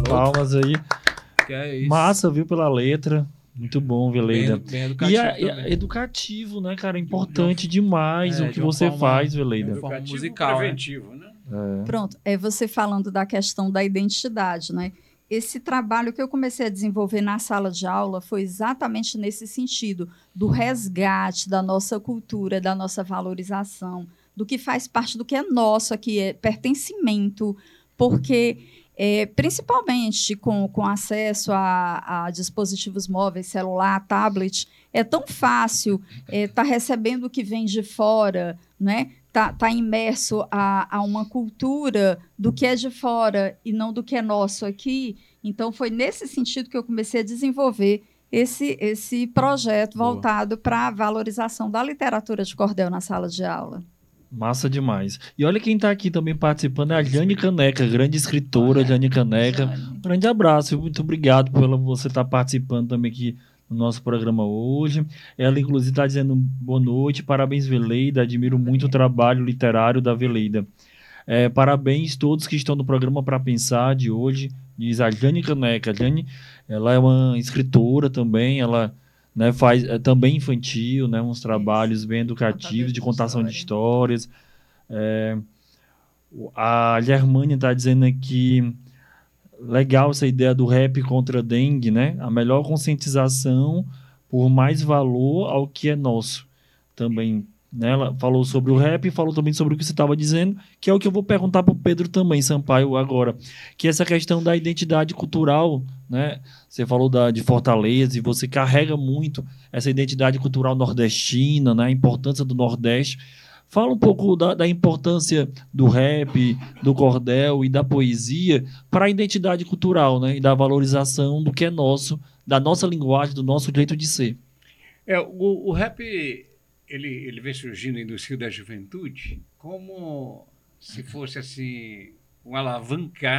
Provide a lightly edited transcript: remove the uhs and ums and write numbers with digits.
palmas aí. Que é isso. Massa, viu, pela letra. Muito bom, Veleida. Bem educativo E educativo, né, cara? Importante demais o que você faz, Veleida. De uma forma Educativo musical, preventivo, né? Pronto, é você falando da questão da identidade, né? Esse trabalho que eu comecei a desenvolver na sala de aula foi exatamente nesse sentido, do resgate da nossa cultura, da nossa valorização, do que faz parte do que é nosso aqui, é pertencimento, porque, principalmente com acesso a dispositivos móveis, celular, tablet, é tão fácil estar recebendo o que vem de fora, né? Tá imerso a uma cultura do que é de fora e não do que é nosso aqui. Então, foi nesse sentido que eu comecei a desenvolver esse projeto voltado para a valorização da literatura de cordel na sala de aula. Massa demais. E olha quem está aqui também participando, é a Jane Caneca, grande escritora, Jane Caneca. Jane. Grande abraço, muito obrigado por você estar participando também aqui no nosso programa hoje. Ela, inclusive, está dizendo boa noite, parabéns, Veleida, admiro muito o trabalho literário da Veleida. Parabéns a todos que estão no programa Para Pensar de hoje, diz a Jane Caneca. Jane, ela é uma escritora também, ela, né, faz também infantil, né, uns trabalhos bem educativos, de contação de histórias. A Germânia está dizendo aqui, legal essa ideia do rap contra a dengue, né? A melhor conscientização por mais valor ao que é nosso. Também, né? Ela falou sobre o rap e falou também sobre o que você estava dizendo, que é o que eu vou perguntar para o Pedro também, Sampaio, agora. Que é essa questão da identidade cultural, né? Você falou de Fortaleza e você carrega muito essa identidade cultural nordestina, né? A importância do Nordeste. Fala um pouco da importância do rap, do cordel e da poesia para a identidade cultural, né? E da valorização do que é nosso, da nossa linguagem, do nosso jeito de ser. O rap, ele vem surgindo no Rio da Juventude como se fosse assim, um alavancar